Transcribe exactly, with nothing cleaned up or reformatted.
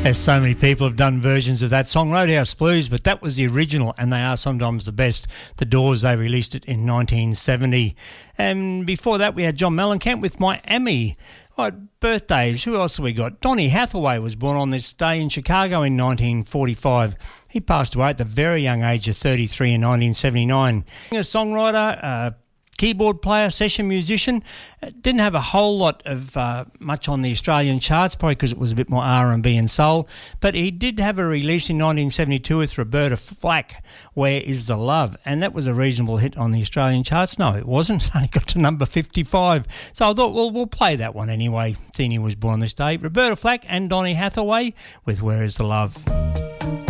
As so many people have done versions of that song, Roadhouse Blues, but that was the original, and they are sometimes the best. The Doors, they released it in nineteen seventy. And before that, we had John Mellencamp with Miami. Right, birthdays, who else have we got? Donny Hathaway was born on this day in Chicago in nineteen forty-five. He passed away at the very young age of thirty-three in nineteen seventy-nine. A songwriter, uh, keyboard player, session musician. Didn't have a whole lot of uh, much on the Australian charts, probably because it was a bit more R and B and soul. But he did have a release in nineteen seventy-two with Roberta Flack, Where Is the Love? And that was a reasonable hit on the Australian charts. No, it wasn't. It only got to number fifty-five. So I thought, well, we'll play that one anyway, seeing he was born on this day. Roberta Flack and Donny Hathaway with Where Is the Love?